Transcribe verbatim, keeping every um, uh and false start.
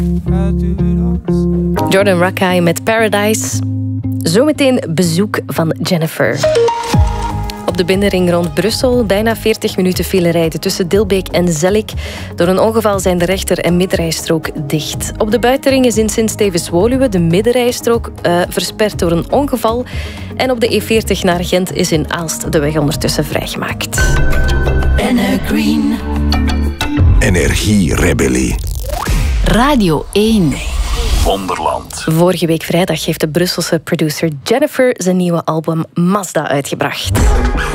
Jordan Rakei met Paradise. Zometeen bezoek van Jennifer. Op de binnenring rond Brussel bijna veertig minuten file rijden tussen Dilbeek en Zellik. Door een ongeval zijn de rechter- en middenrijstrook dicht. Op de buitenring is in Sint-Stevens-Woluwe de middenrijstrook uh, versperd door een ongeval. En op de E veertig naar Gent is in Aalst de weg ondertussen vrijgemaakt. Green. Energierebellie. Radio één. Wonderland. Vorige week vrijdag heeft de Brusselse producer Jennifer zijn nieuwe album Mazda uitgebracht.